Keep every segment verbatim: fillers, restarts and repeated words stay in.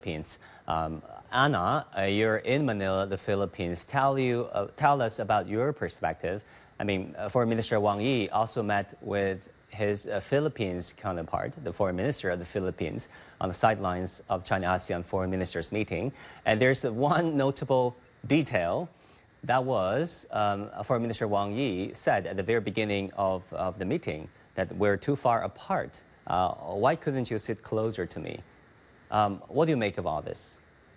Philippines. Um, Anna, uh, you're in Manila, the Philippines. Tell you, uh, tell us about your perspective. I mean, uh, Foreign Minister Wang Yi also met with his uh, Philippines counterpart, the Foreign Minister of the Philippines, on the sidelines of China-ASEAN Foreign Ministers meeting. And there's one notable detail. That was um, Foreign Minister Wang Yi said at the very beginning of, of the meeting that we're too far apart. Uh, why couldn't you sit closer to me? Um, what do you make of all this?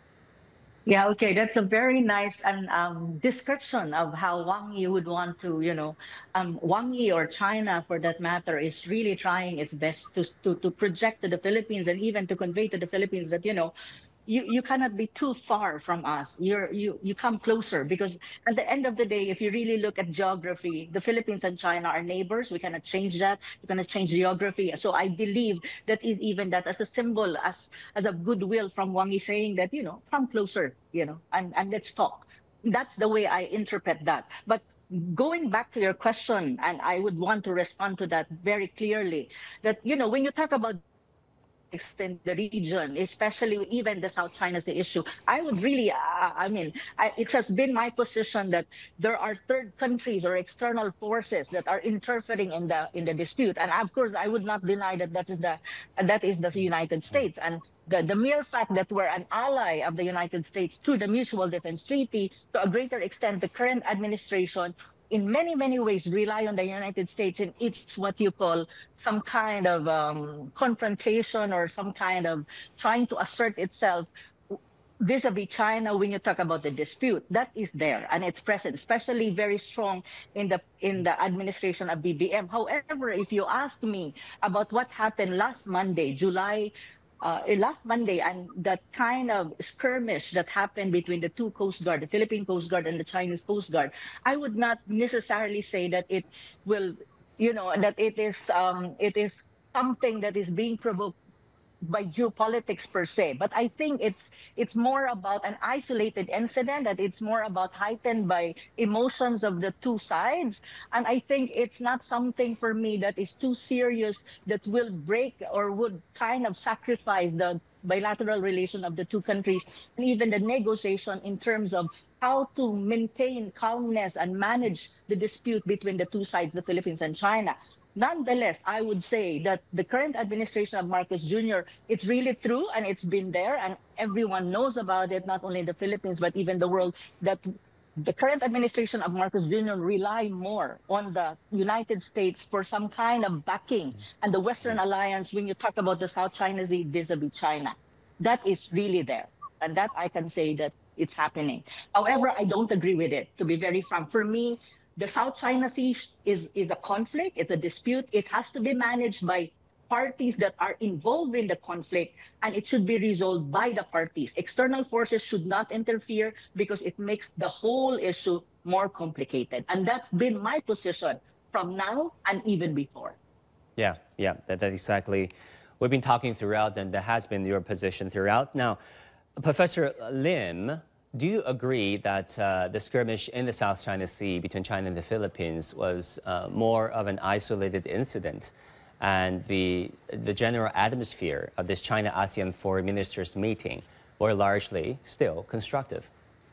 Yeah, okay, that's a very nice and um, description of how Wang Yi would want to, you know, um, Wang Yi or China, for that matter, is really trying its best to, to to project to the Philippines and even to convey to the Philippines that, you know, you you cannot be too far from us. You're you you come closer, because at the end of the day, if you really look at geography, the Philippines and China are neighbors. We cannot change that. We cannot change geography. So I believe that is even that as a symbol, as as a goodwill from Wang Yi, saying that, you know, come closer, you know, and and let's talk. That's the way I interpret that. But going back to your question, and I would want to respond to that very clearly, that, you know, when you talk about in the region, especially even the South China Sea issue, I would really, uh, I mean, I, it has been my position that there are third countries or external forces that are interfering in the in the dispute, and of course, I would not deny that that is the that is the United States. And the, the mere fact that we're an ally of the United States through the Mutual Defense Treaty, to a greater extent, the current administration in many, many ways rely on the United States, and it's what you call some kind of um, confrontation or some kind of trying to assert itself vis-a-vis China. When you talk about the dispute, that is there and it's present, especially very strong in the in the administration of B B M. However, if you ask me about what happened last Monday, July uh, last Monday, and that kind of skirmish that happened between the two Coast Guard, the Philippine Coast Guard and the Chinese Coast Guard, I would not necessarily say that it will, you know, that it is um, it is something that is being provoked by geopolitics per se, but I think it's it's more about an isolated incident, that it's more about heightened by emotions of the two sides. And I think it's not something for me that is too serious that will break or would kind of sacrifice the bilateral relation of the two countries, and even the negotiation in terms of how to maintain calmness and manage the dispute between the two sides, the Philippines and China. Nonetheless, I would say that the current administration of Marcos Junior, it's really true and it's been there and everyone knows about it, not only in the Philippines, but even the world, that the current administration of Marcos Junior rely more on the United States for some kind of backing and the Western alliance when you talk about the South China Sea vis-a-vis China. That is really there. And that I can say that it's happening. However, I don't agree with it, to be very frank. For me, the South China Sea is, is a conflict, it's a dispute. It has to be managed by parties that are involved in the conflict, and it should be resolved by the parties. External forces should not interfere because it makes the whole issue more complicated. And that's been my position from now and even before. Yeah, yeah, that, that exactly. We've been talking throughout, and that has been your position throughout. Now, Professor Lim, do you agree that uh, the skirmish in the South China Sea between China and the Philippines was uh, more of an isolated incident, and the, the general atmosphere of this China-ASEAN foreign ministers meeting were largely still constructive?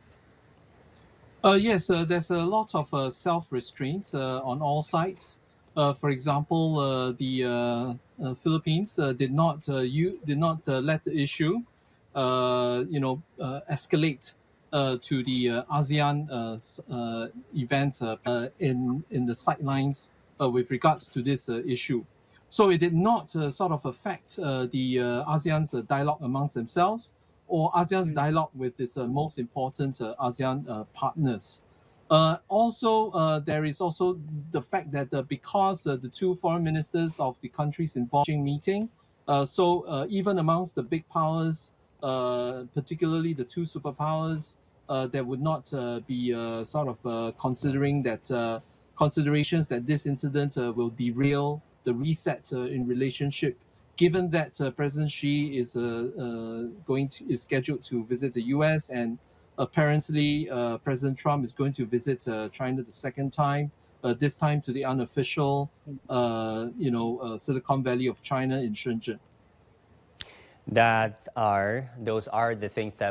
Uh, yes, uh, there's a lot of uh, self-restraint uh, on all sides. Uh, for example, uh, the uh, uh, Philippines uh, did not uh, you did not uh, let the issue, uh, you know, uh, escalate Uh, to the uh, ASEAN uh, uh, event uh, uh, in in the sidelines uh, with regards to this uh, issue. So it did not uh, sort of affect uh, the uh, ASEAN's uh, dialogue amongst themselves or ASEAN's dialogue with its uh, most important uh, ASEAN uh, partners. Uh, also, uh, there is also the fact that uh, because uh, the two foreign ministers of the countries involved in meeting, uh, so uh, even amongst the big powers, uh, particularly the two superpowers, uh, there would not uh, be uh, sort of uh, considering that uh, considerations that this incident uh, will derail the reset uh, in relationship. Given that uh, President Xi is uh, uh, going to is scheduled to visit the U S, and apparently uh, President Trump is going to visit uh, China the second time, uh, this time to the unofficial, uh, you know, uh, Silicon Valley of China in Shenzhen. That are those are the things that